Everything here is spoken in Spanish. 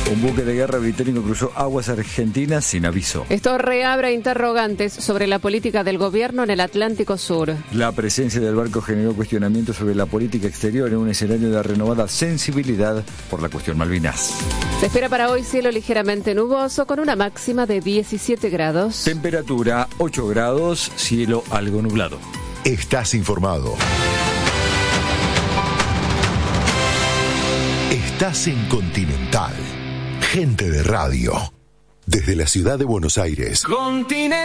Un buque de guerra británico cruzó aguas argentinas sin aviso. Esto reabre interrogantes sobre la política del gobierno en el Atlántico Sur. La presencia del barco generó cuestionamientos sobre la política exterior en un escenario de renovada sensibilidad por la cuestión Malvinas. Se espera para hoy cielo ligeramente nuboso con una máxima de 17 grados. Temperatura 8 grados, cielo algo nublado. Estás informado. Estás en Continental. Gente de radio. Desde la ciudad de Buenos Aires. Continental.